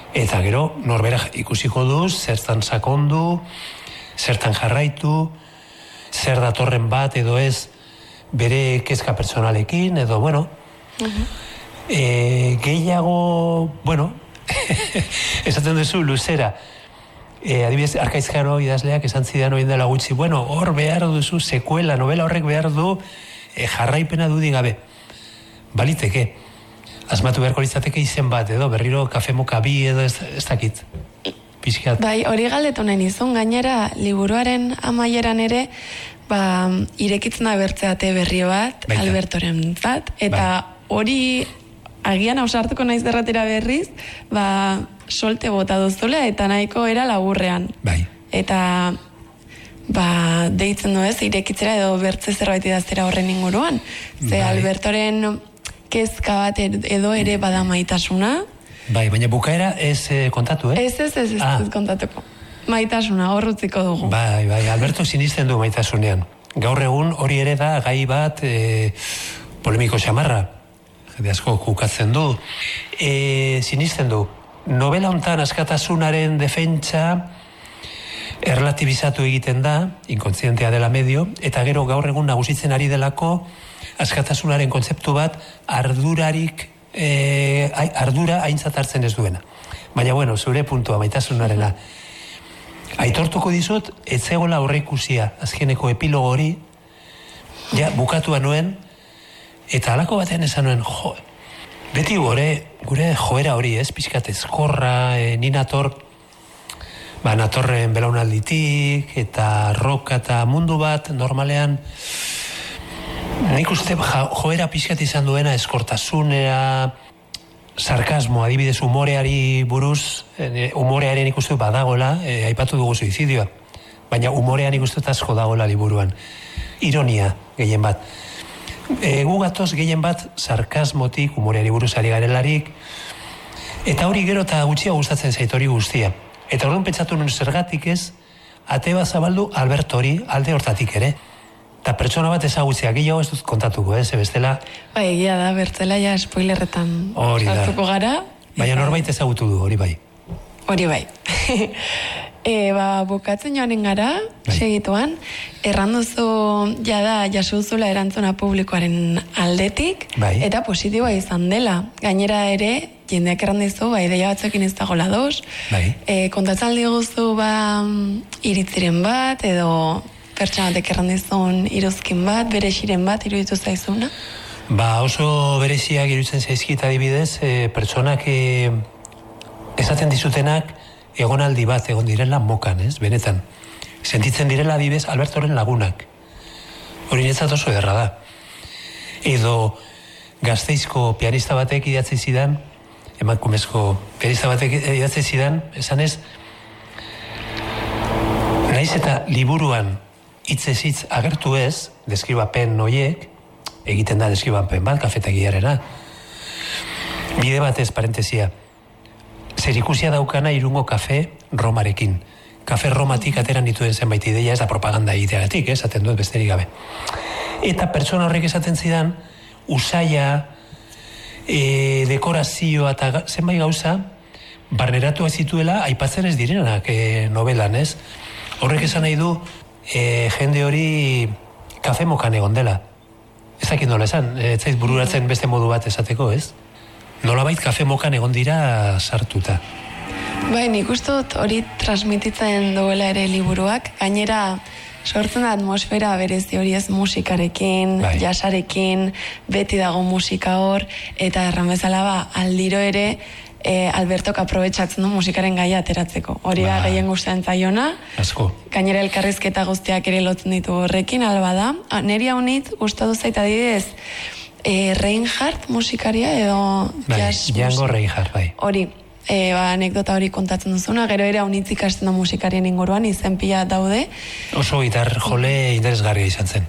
Eta gero, norberak ikusiko du, zertan sakondu, zertan jarraitu, zer datorren bat edo ez bere kezka pertsonalekin, edo, bueno, gehiago, bueno, esaten duzu luzera, adibidez, Arkaizkaro idazleak esan zidan oin dela gutxi, bueno, hor behar duzu sekuela, novela horrek behar du jarraipena dudik gabe. Baliteke, asmatu beharko litzateke izen bat, edo berriro Kafe Moka bi edo ez dakit. Pixkat. Bai, hori galdetu nahi nizun, gainera, liburuaren amaieran ere, irekitzen abertzeate berri bat, Baita. Albertoren zat, eta hori agian ausartuko naiz derratera berriz, solte bota duzula eta nahiko era laburrean. Bai. Eta deitzen du ez, irekitzera edo bertze zerbait idaztera horren inguruan. Ze Albertoren kezka bat edo ere bada maitasuna. Bai, baina bukaera ez kontatu, Ez kontatuko. Maitasuna, hor utziko dugu. Bai, Alberto sinisten du maitasunean. Gaur egun hori ere da gai bat polemiko xamarra. Jende asko kukatzen du. Sinisten du. Novela hontan askatasunaren defentsa erlatibizatu egiten da, inkontzientea dela medio, eta gero gaur egun nagusitzen ari delako askatasunaren kontzeptu bat ardura aintzat hartzen ez duena. Baina, bueno, zure puntua, maitasunarena. Aitortuko dizut, ez zegoela aurreikusia azkeneko epilogo hori, ja, bukatua nuen, eta halako batean esan nuen, beti gure joera hori, ez, pixkat ezkorra, ni natorren belaunalditik, eta roka eta mundu bat, normalean, nik uste joera pixkat izan duena eskortasunea, sarkasmo, adibidez humoreari buruz, humorearen ikustu badagola, aipatu dugu suizidioa, baina humorean ikustu asko dagola liburuan. Ironia, gehien bat. Gu gatoz gehien bat sarkasmotik, humoreari buruz ari garelarik, eta hori gero eta gutxia gustatzen zait hori guztia. Eta orduan pentsatu nuen zergatik ez, ate bat zabaldu Albertori alde hortatik ere. Eta pertsona bat ezagutzea, gehiago ez dut kontatuko, bestela. Bai, egia da, bertzela ja spoilerretan sartuko gara. Baina norbait ezagutu du, hori bai. Hori bai. Bukatzen joanen gara, segituan, erranduzu jada jasuzula erantzuna publikoaren aldetik, eta positiboa izan dela. Gainera ere, jendeak errandizu, ideia batzuekin ez dagoela doz, kontatzen diguztu iritziren bat, edo pertsonatek errandizun iruzkin bat, berexiren bat, iruditu zaizuna? Oso bereziak iruditzen zaizkit adibidez, pertsonak esaten dizutenak egonaldi bat, egon direla mokan, benetan. Sentitzen direla adibidez Albertoren lagunak. Hori netzat oso ederra da. Edo Gasteizko pianista batek idatzi zidan, emakumezko pianista batek idatzi zidan, esanez, naiz eta liburuan hitzez hitz agertu ez, deskribapen horiek, egiten da deskribapen bat, kafetagiarena. Bide batez, parentesia, zer ikusia daukana Irungo Kafe Romarekin. Kafe Romatik ateran dituen zenbait ideia, ez da propaganda ideagatik, esaten dut besterik gabe. Eta pertsona horrek esaten zidan, usaia, dekorazioa eta zenbait gauza, barneratu ez zituela, aipatzen ez direnak novelan, ez? Horrek esan nahi du, jende hori Kafe Mokan egon dela. Ez dakit nola esan, ez zaiz bururatzen beste modu bat esateko, ez? Nolabait Kafe Mokan egon dira sartuta. Bai, nik uste dut hori transmititzen duela ere liburuak, gainera sortzen da atmosfera berezi hori ez musikarekin, jasarekin, beti dago musika hor, eta erran bezala aldiro ere Albertok aprobetxatzen du musikaren gaia ateratzeko. Hori da gehien gustatzen zaiona. Asko. Gainera elkarrizketa guztiak ere lotzen ditu horrekin, alba da. Neri haunit gustatu zait adibidez, Reinhardt musikaria edo Django Reinhardt, bai. Hori, anekdota hori kontatzen duzuna, gero ere haunitz ikasten da musikarien inguruan, izen pila daude. Oso gitar jole interesgarria izan zen.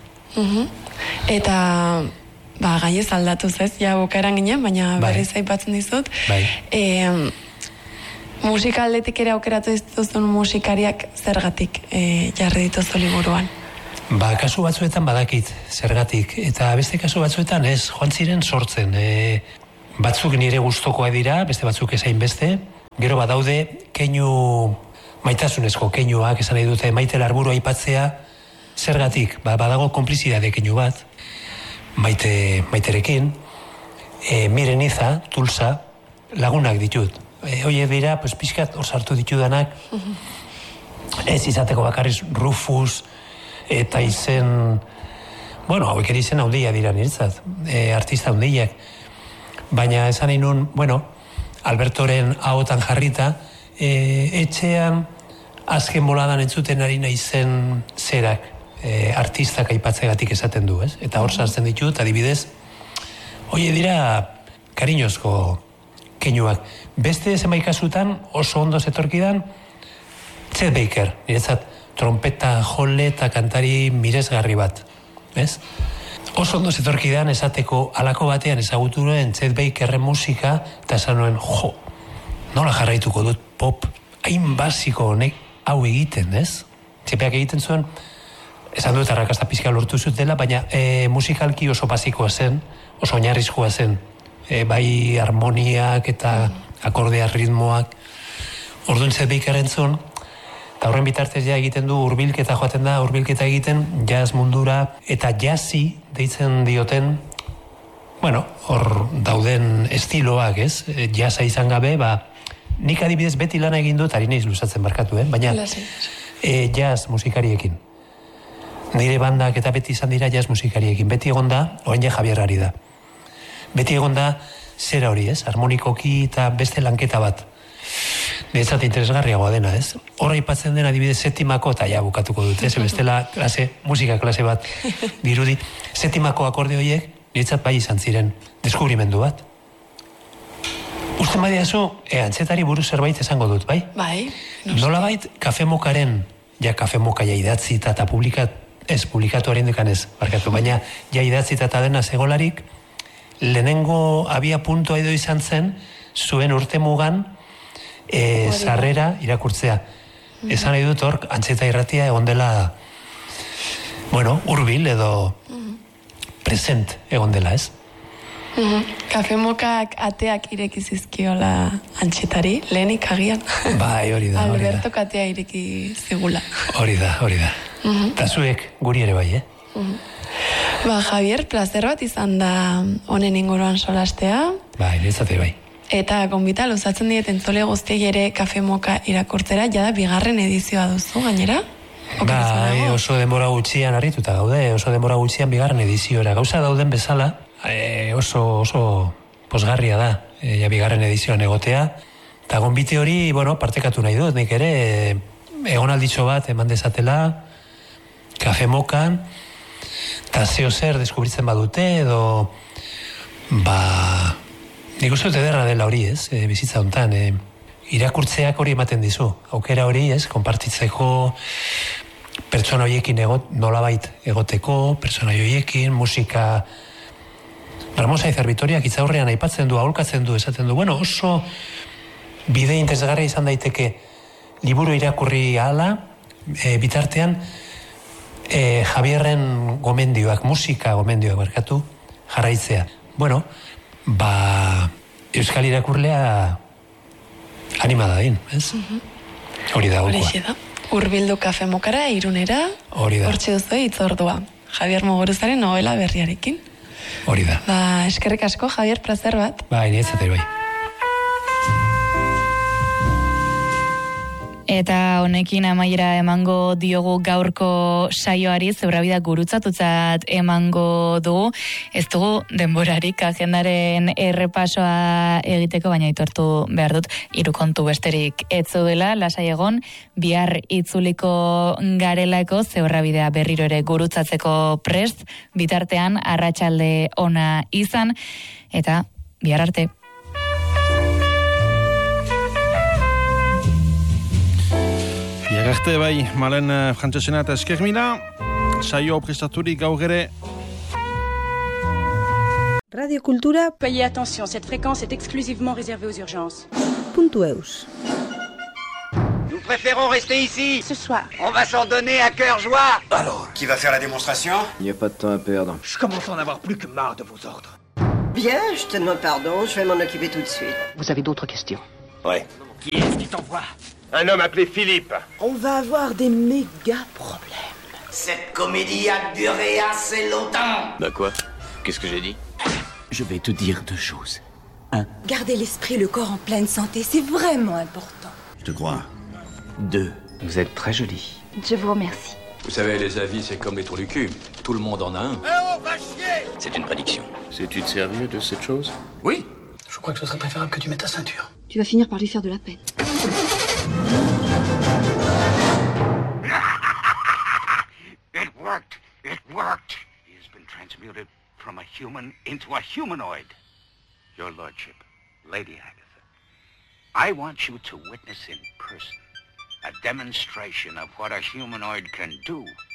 Eta gaiez aldatuz ez, ja bukaeran ginen, baina berriz aipatzen dizut. Musika aldetik ere aukeratu dituzun musikariak zergatik jarri dituzu liburuan? Kasu batzuetan badakit zergatik, eta beste kasu batzuetan ez, joan ziren sortzen. Batzuk nire gustokoa dira, beste batzuk ezain beste, Gero badaude keinu maitasunezko keinuak, esan nahi dute Maite Larburu aipatzea, zergatik, badago konplizidade keinu bat, Maiterekin, Miren Iza, Tulsa, lagunak ditut. Oie dira, pues, pixkat hor sartu ditudanak, ez izateko bakarriz Rufus, eta izen, bueno, hauek ere izen handia dira niretzat, artista handiak. Baina esan nahi nun, bueno, Albertoren ahotan jarrita, etxean azken boladan entzuten ari naizen zerak artistak aipatzegatik esaten du, ez? Eta hor sartzen ditut, adibidez, oie dira kariñozko keinuak. Beste zenbait kasutan oso ondo zetorkidan Chet Baker, niretzat trompeta jole eta kantari miresgarri bat, ez? Oso ondo zetorkidan esateko alako batean ezagutu nuen Chet Bakerren musika eta esan nuen, jo, nola jarraituko dut pop hain basiko honek hau egiten, ez? Txepeak egiten zuen, esan dut arrakasta pizka lortu zutela, baina musikalki oso basikoa zen, oso oinarrizkoa zen, bai harmoniak eta akordea ritmoak. Orduan Chet Bakerren zuen, eta horren bitartez ja egiten du hurbilketa joaten da, hurbilketa egiten jazz mundura eta jazzi deitzen dioten, bueno, hor dauden estiloak, ez? Jazza izan gabe, nik adibidez beti lana egin dut, ari naiz luzatzen barkatu, baina jazz musikariekin. Nire bandak eta beti izan dira jazz musikariekin. Beti egonda, orain ja Javier ari da. Beti egonda zera hori, ez? Harmonikoki eta beste lanketa bat. Niretzat interesgarriagoa dena, ez? Horra ipatzen den adibidez setimako, eta ja bukatuko dut, ez? Bestela musika klase bat dirudi. Setimako akorde horiek, niretzat bai izan ziren deskubrimendu bat. Uste badiazu, antzetari buruz zerbait esango dut, bai? Bai. Nolabait, kafemokaren, ja kafemoka ja idatzita eta publikatu harindekan ez, barkatu, baina ja idatzita eta dena zegolarik, lehenengo abia puntua edo izan zen, zuen urtemugan, sarrera irakurtzea. Esan nahi dut hor, Antzeta Irratia egon dela, bueno, hurbil edo present egon dela, ez? Kafemokak ateak ireki zizkiola Antzetari, lehenik agian. Bai, hori da. Alberto katea ireki zigula. Hori da. Eta zuek guri ere bai, Javier, plazer bat izan da honen inguruan solastea. Bai, niretzate bai. Eta gonbita, luzatzen diet entzole guztiek ere Kafemoka irakurtzera, jada bigarren edizioa duzu, gainera? Bai, oso denbora gutxian harrituta gaude, oso denbora gutxian bigarren edizioera. Gauza dauden bezala, oso posgarria da, bigarren edizioan egotea. Eta gonbite hori, partekatu nahi dut, nik ere, egonalditxo bat eman dezatela, Kafemokan, eta zeo zer deskubritzen badute, edo, nik uste dut ederra dela hori, ez, bizitza hontan, irakurtzeak hori ematen dizu, aukera hori, ez, konpartitzeko pertsona horiekin nolabait egoteko, pertsona horiekin, musika. Ramos Aizer Vitoriak itzaurrean aipatzen du, aholkatzen du, esaten du, oso bide interesgarria izan daiteke liburu irakurri ahala, bitartean, Javierren gomendioak, musika gomendioak barkatu, jarraitzea. Euskal irakurlea animada din, ez? Hori da gokoa. Horixe da. Hurbildu Kafemokara, Irunera, hortxe duzu hitzordua. Javier Muguruzaren novela berriarekin. Hori da. Eskerrik asko, Javier, plazer bat. Niretzate bai. Eta honekin amaiera emango diogu gaurko saioari, Zebrabida gurutzatutzat emango dugu. Ez dugu denborarik agendaren errepasoa egiteko, baina aitortu behar dut, 3 kontu besterik ez dela, lasai egon, bihar itzuliko garelako, Zebrabidea berriro ere gurutzatzeko prest, bitartean arratsalde ona izan, eta bihar arte. Arte bai, Malen Frantzesena eta eskermina, saio prestaturik gaur ere. Radio Cultura. Payez attention, cette fréquence est exclusivement réservée aux urgences. .eus. Nous préférons rester ici. Ce soir. On va s'en donner à cœur joie. Alors, qui va faire la démonstration? Il n'y a pas de temps à perdre. Je commence à en avoir plus que marre de vos ordres. Bien, je te demande pardon, je vais m'en occuper tout de suite. Vous avez d'autres questions? Ouais. Qui est-ce qui t'envoie? Un homme appelé Philippe. On va avoir des méga problèmes. Cette comédie a duré assez longtemps. Bah quoi? Qu'est-ce que j'ai dit? Je vais te dire 2 choses. 1. Garder l'esprit et le corps en pleine santé, c'est vraiment important. Je te crois. 2. Vous êtes très jolie. Je vous remercie. Vous savez, les avis, c'est comme les trous du cul. Tout le monde en a un. on va chier! C'est une prédiction. Sais-tu te servir de cette chose? Oui. Je crois que ce serait préférable que tu mettes ta ceinture. Tu vas finir par lui faire de la peine. It worked. It worked. He has been transmuted from a human into a humanoid. Your Lordship, Lady Agatha, I want you to witness in person a demonstration of what a humanoid can do